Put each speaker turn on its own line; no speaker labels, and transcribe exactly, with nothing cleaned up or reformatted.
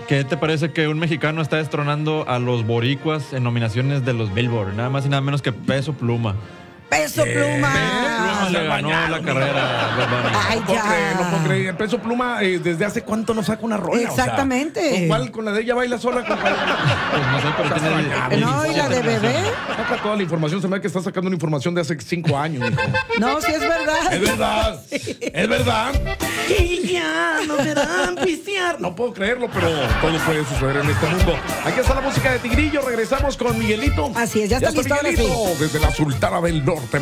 ¿Qué te parece que un mexicano está destronando a los boricuas en nominaciones de los Billboard? Nada más y nada menos que Peso Pluma.
¡Peso Pluma!
Pluma le ganó la carrera.
Ay,
No puedo
ya.
creer, no puedo creer. Peso Pluma, eh, ¿desde hace cuánto no saca una rola?
Exactamente.
O sea, ¿con cuál? ¿Con la de ella baila sola? ¿Con cuál?
Pues no sé, pero
Estás
tiene
bañado.
No, ¿y la de bebé?
Saca toda la información. Se me ve que está sacando una información de hace cinco años. Hijo.
No, sí es verdad.
Es verdad. Es verdad. Y ya no me dan pistear. No puedo creerlo, pero todo puede suceder en este mundo. Aquí está la música de Tigrillo. Regresamos con Miguelito.
Así es, ya está listo, ahora sí.
Miguelito desde la Sultana del Norte.